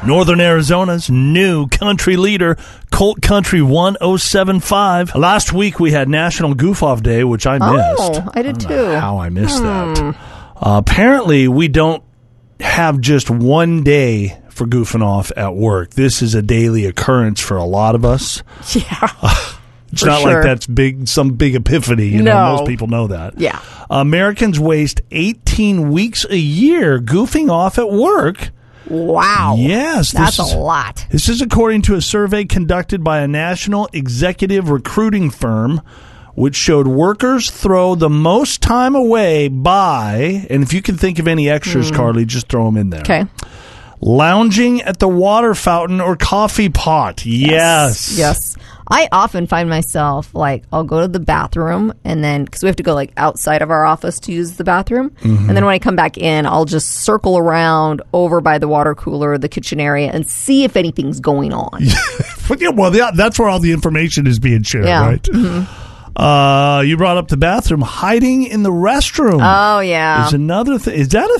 Northern Arizona's new country leader, Colt Country 1075. Last week we had National Goof Off Day, which I missed. Oh, I did too. How I missed that. Apparently, we don't have just one day for goofing off at work. This is a daily occurrence for a lot of us. Yeah. It's not like that's some big epiphany. You know, most people know that. Yeah. Americans waste 18 weeks a year goofing off at work. Wow. Yes. That's a lot. This is according to a survey conducted by a national executive recruiting firm, which showed workers throw the most time away by, and if you can think of any extras, Carly, just throw them in there. Okay. Lounging at the water fountain or coffee pot. Yes. I often find myself, like, I'll go to the bathroom, and then, because we have to go, like, outside of our office to use the bathroom, and then when I come back in, I'll just circle around over by the water cooler, the kitchen area, and see if anything's going on. Well, that's where all the information is being shared, right? Mm-hmm. You brought up the bathroom. Hiding in the restroom. Oh, yeah. Is another thing. Is that a